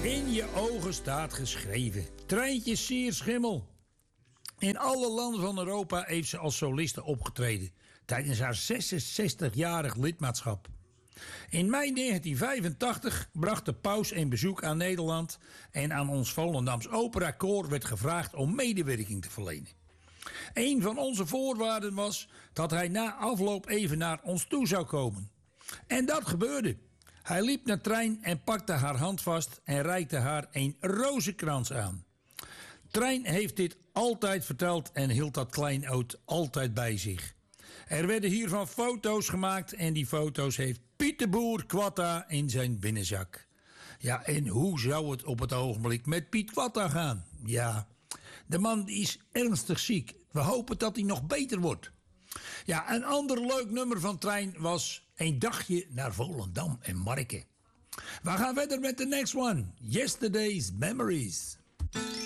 In je ogen staat geschreven. Treintje Sier Schimmel. In alle landen van Europa heeft ze als soliste opgetreden. Tijdens haar 66-jarig lidmaatschap. In mei 1985 bracht de paus een bezoek aan Nederland. En aan ons Volendams Opera Koor werd gevraagd om medewerking te verlenen. Een van onze voorwaarden was dat hij na afloop even naar ons toe zou komen. En dat gebeurde. Hij liep naar Trein en pakte haar hand vast en reikte haar een rozenkrans aan. Trein heeft dit altijd verteld en hield dat kleinood altijd bij zich. Er werden hiervan foto's gemaakt en die foto's heeft Piet de Boer Quatta in zijn binnenzak. Ja, en hoe zou het op het ogenblik met Piet Quatta gaan? Ja, de man is ernstig ziek. We hopen dat hij nog beter wordt. Ja, een ander leuk nummer van Trein was Een dagje naar Volendam en Marken. We gaan verder met de next one. Yesterday's Memories.